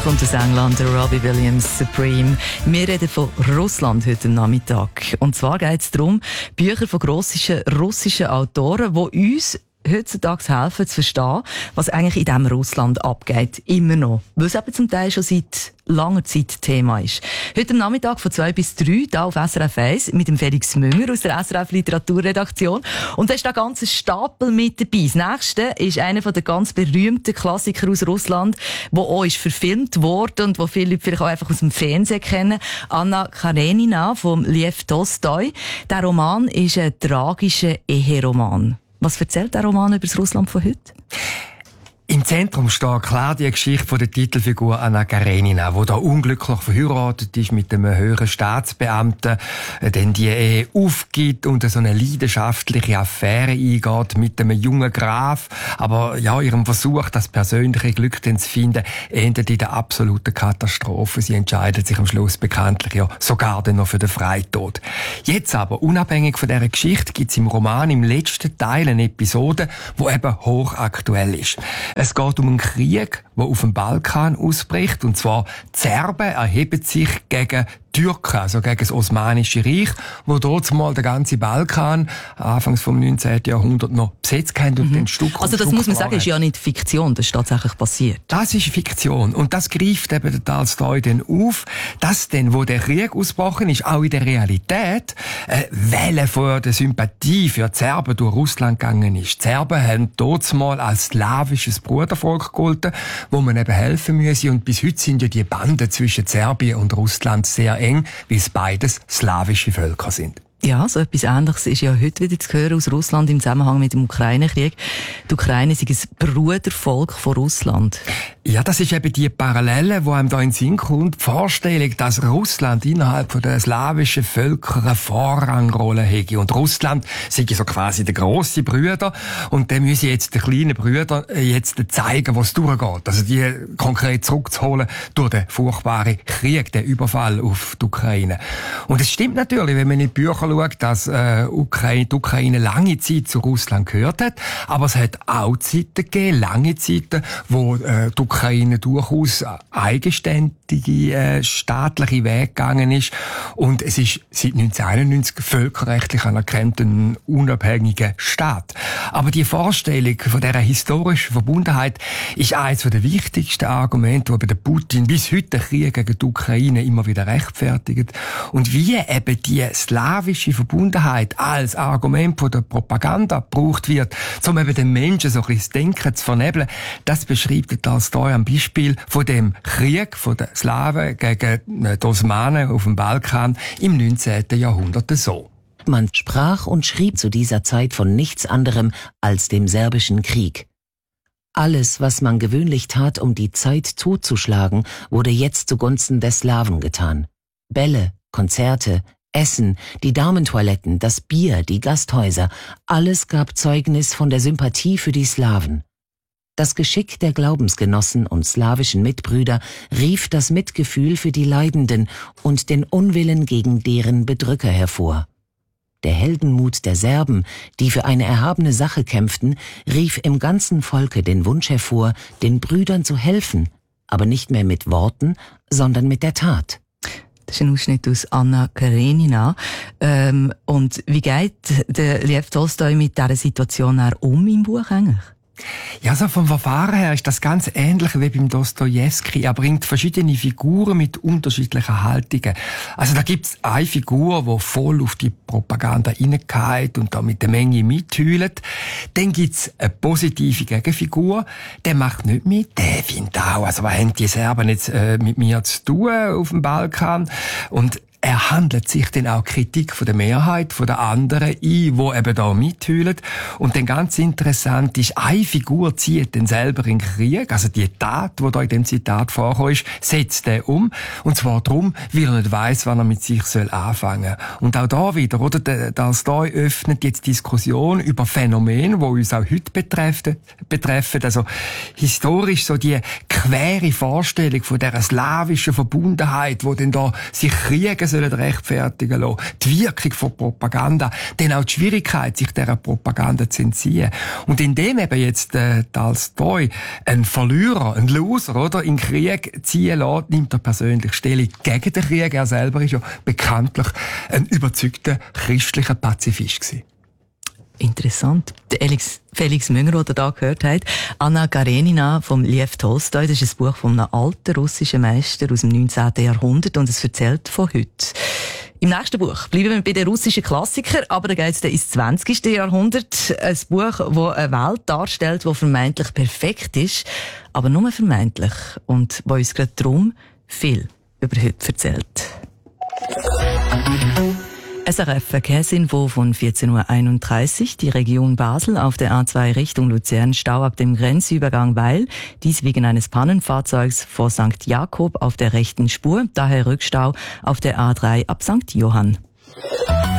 kommt aus England, Robbie Williams, Supreme. Wir reden von Russland heute Nachmittag. Und zwar geht es darum, Bücher von russischen Autoren, die uns heutzutage helfen zu verstehen, was eigentlich in diesem Russland abgeht. Immer noch. Weil es eben zum Teil schon seit langer Zeit Thema ist. Heute am Nachmittag von 2 bis 3 hier auf SRF 1 mit dem Felix Münger aus der SRF Literaturredaktion. Und da ist da ganz ein Stapel mit dabei. Das nächste ist einer der ganz berühmten Klassiker aus Russland, der auch ist verfilmt worden und wo viele Leute vielleicht auch einfach aus dem Fernsehen kennen. Anna Karenina von Lev Tolstoi. Der Roman ist ein tragischer Eheroman. Was erzählt der Roman über das Russland von heute? Im Zentrum steht klar die Geschichte von der Titelfigur Anna Karenina, die da unglücklich verheiratet ist mit einem höheren Staatsbeamten, dann die Ehe aufgibt und so eine leidenschaftliche Affäre eingeht mit einem jungen Graf. Aber ja, ihrem Versuch, das persönliche Glück zu finden, endet in der absoluten Katastrophe. Sie entscheidet sich am Schluss bekanntlich ja sogar dann noch für den Freitod. Jetzt aber, unabhängig von dieser Geschichte, gibt es im Roman im letzten Teil eine Episode, die eben hochaktuell ist. Es geht um einen Krieg, der auf dem Balkan ausbricht. Und zwar die Serben erheben sich gegen Türken, also gegen das Osmanische Reich, wo dort mal der ganze Balkan anfangs vom 19. Jahrhundert noch besetzt haben und den Stück Also das muss man sagen, ist ja nicht Fiktion, das ist tatsächlich passiert. Das ist Fiktion. Und das greift eben der Tolstoi dann auf, dass dann, wo der Krieg ausgebrochen ist, auch in der Realität, Welle von der Sympathie für die Serben durch Russland gegangen ist. Die Serben haben dort mal als slawisches Brudervolk gegolten, wo man eben helfen müsse. Und bis heute sind ja die Banden zwischen Serbien und Russland sehr eng, weil es beides slawische Völker sind. Ja, so etwas Ähnliches ist ja heute wieder zu hören aus Russland im Zusammenhang mit dem Ukraine-Krieg. Die Ukraine ist ein Brudervolk von Russland. Ja, das ist eben die Parallele, die einem da in den Sinn kommt. Die Vorstellung, dass Russland innerhalb der slawischen Völker eine Vorrangrolle hätte. Und Russland sei so quasi der grosse Brüder. Und der müsse jetzt den kleinen Brüdern jetzt zeigen, was durchgeht. Also die konkret zurückzuholen durch den furchtbaren Krieg, den Überfall auf die Ukraine. Und es stimmt natürlich, wenn man in die Bücher schaut, dass die Ukraine lange Zeit zu Russland gehört hat. Aber es hat auch Zeiten gegeben, lange Zeiten, wo die Ukraine durchaus eigenständige staatliche Wege gegangen ist. Und es ist seit 1991 völkerrechtlich anerkannt ein unabhängiger Staat. Aber die Vorstellung von dieser historischen Verbundenheit ist eines der wichtigsten Argumente, die der Putin bis heute den Krieg gegen die Ukraine immer wieder rechtfertigt. Und wie eben die slawische Verbundenheit als Argument von der Propaganda gebraucht wird, um eben den Menschen so ein bisschen das Denken zu vernebeln, das beschreibt der Tolstoi am Beispiel von dem Krieg von den Slawen gegen die Osmanen auf dem Balkan im 19. Jahrhundert so. Man sprach und schrieb zu dieser Zeit von nichts anderem als dem serbischen Krieg. Alles, was man gewöhnlich tat, um die Zeit totzuschlagen, wurde jetzt zugunsten der Slawen getan. Bälle, Konzerte, Essen, die Damentoiletten, das Bier, die Gasthäuser, alles gab Zeugnis von der Sympathie für die Slawen. Das Geschick der Glaubensgenossen und slawischen Mitbrüder rief das Mitgefühl für die Leidenden und den Unwillen gegen deren Bedrücker hervor. Der Heldenmut der Serben, die für eine erhabene Sache kämpften, rief im ganzen Volke den Wunsch hervor, den Brüdern zu helfen, aber nicht mehr mit Worten, sondern mit der Tat. Das ist ein Ausschnitt aus Anna Karenina. Und wie geht der Lev Tolstoi mit dieser Situation im Buch eigentlich? Ja, so vom Verfahren her ist das ganz ähnlich wie beim Dostojewski. Er bringt verschiedene Figuren mit unterschiedlichen Haltungen. Also da gibt's eine Figur, die voll auf die Propaganda reingeht und da mit der Menge mithüllt. Dann gibt's eine positive Gegenfigur, der macht nicht mit, der findet auch, also was haben die Serben jetzt mit mir zu tun auf dem Balkan? Und er handelt sich dann auch Kritik von der Mehrheit, von der anderen ein, die eben da mithüllen. Und dann ganz interessant ist, eine Figur zieht dann selber in den Krieg, also die Tat, die da in dem Zitat vorkommt, setzt er um. Und zwar darum, weil er nicht weiss, wann er mit sich anfangen soll. Und auch da wieder, oder? Der Tolstoi öffnet jetzt Diskussion über Phänomene, die uns auch heute betreffen. Also historisch so die quere Vorstellung von dieser slawischen Verbundenheit, wo dann da sich Kriege Kriege sollen rechtfertigen lassen, die Wirkung von Propaganda, dann auch die Schwierigkeit, sich dieser Propaganda zu entziehen. Und indem eben jetzt Tolstoi ein Verlierer, ein Loser, oder, in den Krieg ziehen lässt, nimmt er persönlich Stellung gegen den Krieg. Er selber ist ja bekanntlich ein überzeugter christlicher Pazifist gewesen. Interessant. Der Felix Münger, den ihr da gehört habt. Anna Karenina vom Lew Tolstoi. Das ist ein Buch von einem alten russischen Meister aus dem 19. Jahrhundert und es erzählt von heute. Im nächsten Buch bleiben wir bei den russischen Klassikern, aber da geht es ins 20. Jahrhundert. Ein Buch, das eine Welt darstellt, die vermeintlich perfekt ist, aber nur vermeintlich. Und wo uns gerade darum viel über heute erzählt. SRF Verkehrsinfo von 14.31 Uhr. Die Region Basel auf der A2 Richtung Luzern Stau ab dem Grenzübergang Weil. Dies wegen eines Pannenfahrzeugs vor St. Jakob auf der rechten Spur. Daher Rückstau auf der A3 ab St. Johann.